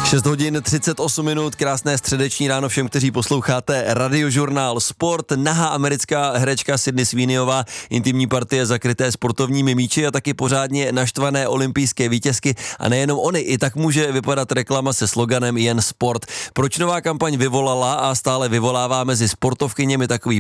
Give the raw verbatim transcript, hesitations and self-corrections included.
šest hodin třicet osm minut, krásné středeční ráno všem, kteří posloucháte Radiožurnál Sport. Nahá americká herečka Sydney Sweeneyová, intimní partie zakryté sportovními míči a taky pořádně naštvané olympijské vítězky. A nejenom oni, i tak může vypadat reklama se sloganem Jen sport. Proč nová kampaň vyvolala a stále vyvolává mezi sportovkyněmi takový